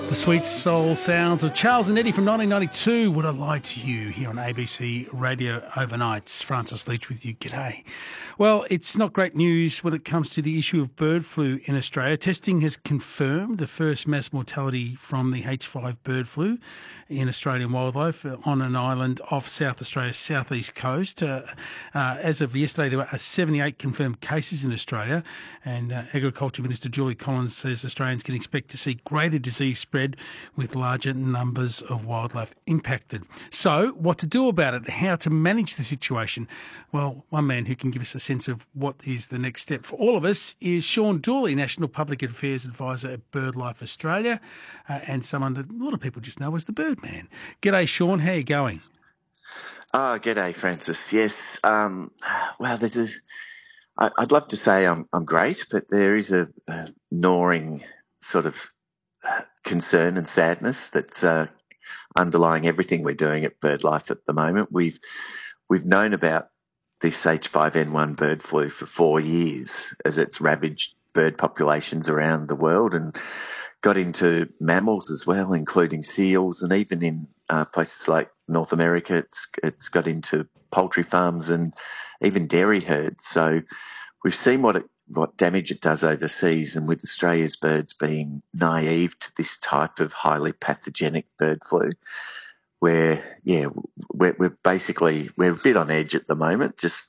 The sweet soul sounds of Charles and Eddie from 1992. Would I Lie to You here on ABC Radio Overnights. Francis Leach with you. G'day. Well, it's not great news when it comes to the issue of bird flu in Australia. Testing has confirmed the first mass mortality from the H5 bird flu in Australian wildlife on an island off South Australia's southeast coast. As of yesterday, there were 78 confirmed cases in Australia, and Agriculture Minister Julie Collins says Australians can expect to see greater disease spread with larger numbers of wildlife impacted. So, what to do about it? How to manage the situation? Well, one man who can give us a sense of what is the next step for all of us is Sean Dooley, National Public Affairs Advisor at BirdLife Australia, and someone that a lot of people just know as the Birdman. G'day, Sean. How are you going? G'day, Francis. Yes. Well, I'd love to say I'm great, but there is a gnawing sort of concern and sadness that's underlying everything we're doing at BirdLife at the moment. We've known about this H5N1 bird flu for 4 years as it's ravaged bird populations around the world and got into mammals as well, including seals, and even in places like North America, it's got into poultry farms and even dairy herds. So we've seen what damage it does overseas, and with Australia's birds being naive to this type of highly pathogenic bird flu, we're a bit on edge at the moment. Just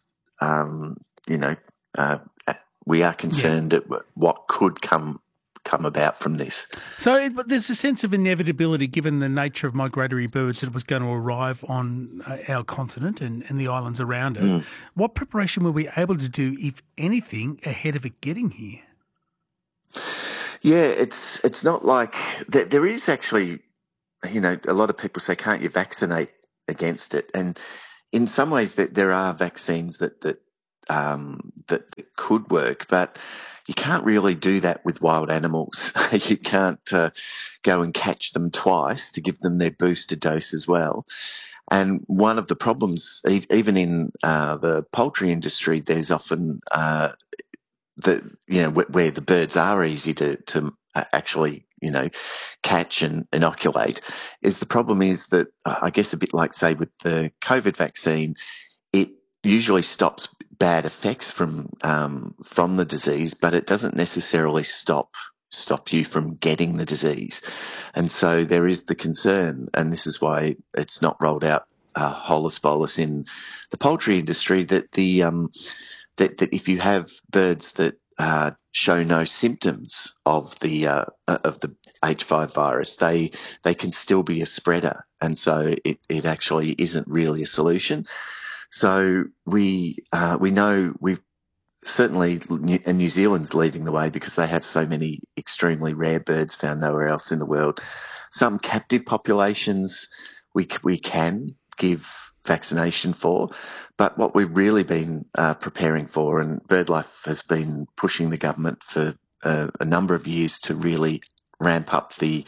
we are concerned at what could come about from this. So, but there's a sense of inevitability given the nature of migratory birds that was going to arrive on our continent and the islands around it. What preparation were we able to do, if anything, ahead of it getting here? Yeah, it's not like there is actually, a lot of people say, can't you vaccinate against it? And in some ways there are vaccines that could work, but you can't really do that with wild animals. You can't go and catch them twice to give them their booster dose as well. And one of the problems, even in the poultry industry, there's often where the birds are easy to actually catch and inoculate, is the problem is that I guess a bit like, say, with the COVID vaccine, it usually stops bad effects from the disease, but it doesn't necessarily stop you from getting the disease. And so there is the concern, and this is why it's not rolled out holus bolus in the poultry industry, that that if you have birds that show no symptoms of the H5 virus, they can still be a spreader, and so it actually isn't really a solution. So we know we've certainly, and New Zealand's leading the way because they have so many extremely rare birds found nowhere else in the world. Some captive populations we can give vaccination for, but what we've really been preparing for, and BirdLife has been pushing the government for a number of years to really ramp up the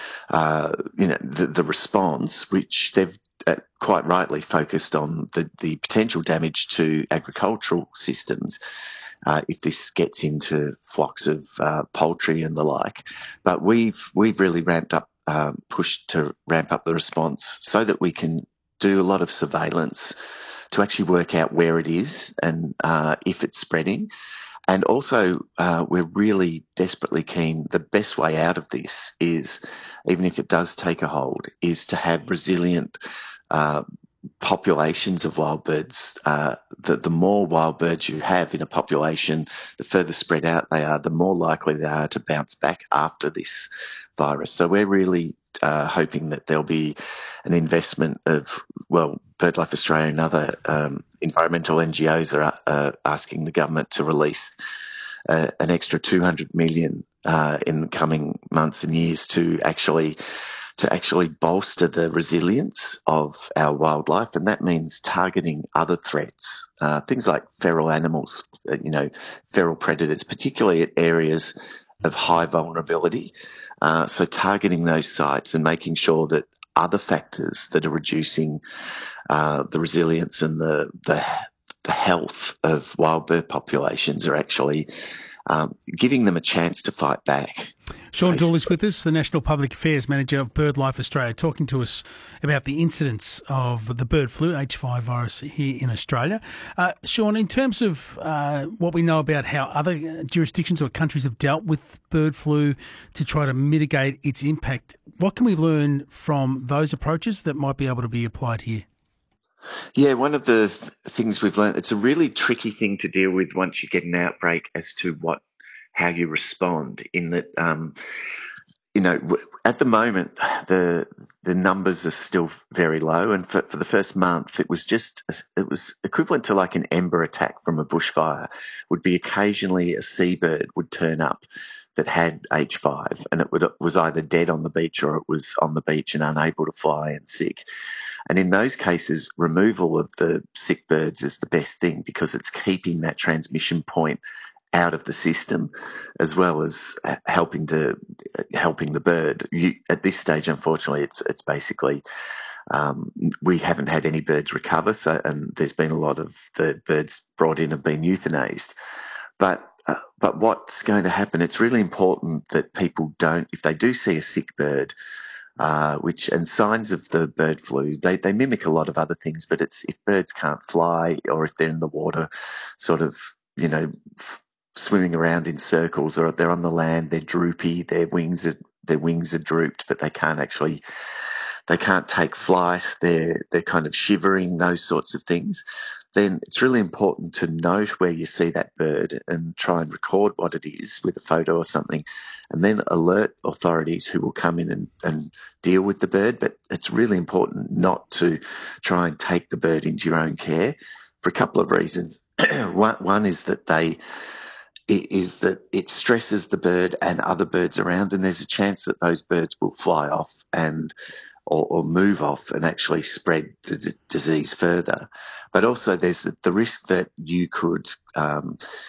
response, which they've quite rightly focused on the potential damage to agricultural systems if this gets into flocks of poultry and the like. But we've really ramped up, pushed to ramp up the response so that we can do a lot of surveillance to actually work out where it is and if it's spreading. And also, we're really desperately keen. The best way out of this is, even if it does take a hold, is to have resilient populations of wild birds. The more wild birds you have in a population, the further spread out they are, the more likely they are to bounce back after this virus. So we're really hoping that there'll be an investment of, BirdLife Australia and other environmental NGOs are asking the government to release an extra $200 million in the coming months and years to actually bolster the resilience of our wildlife, and that means targeting other threats, things like feral animals, feral predators, particularly at areas of high vulnerability. So targeting those sites and making sure that other factors that are reducing the resilience and the health of wild bird populations are actually giving them a chance to fight back. Sean Dool is with us, the National Public Affairs Manager of BirdLife Australia, talking to us about the incidence of the bird flu, H5 virus, here in Australia. Sean, in terms of what we know about how other jurisdictions or countries have dealt with bird flu to try to mitigate its impact, what can we learn from those approaches that might be able to be applied here? Yeah, one of the things we've learned, it's a really tricky thing to deal with once you get an outbreak as to how you respond. In that, at the moment, the numbers are still very low, and for the first month, it was equivalent to like an ember attack from a bushfire. Would be occasionally a seabird would turn up that had H5, and it was either dead on the beach or it was on the beach and unable to fly and sick. And in those cases, removal of the sick birds is the best thing because it's keeping that transmission point out of the system, as well as helping the bird. At this stage, unfortunately, it's basically we haven't had any birds recover, and there's been a lot of the birds brought in have been euthanized. But what's going to happen? It's really important that people don't, if they do see a sick bird, and signs of the bird flu, they mimic a lot of other things, but it's if birds can't fly or if they're in the water, sort of, swimming around in circles, or they're on the land, they're droopy, their wings are drooped, but they can't take flight, they're kind of shivering, those sorts of things, then it's really important to note where you see that bird and try and record what it is with a photo or something, and then alert authorities who will come in and deal with the bird. But it's really important not to try and take the bird into your own care for a couple of reasons. One is that it stresses the bird and other birds around, and there's a chance that those birds will fly off or move off and actually spread the disease further. But also there's the risk that you could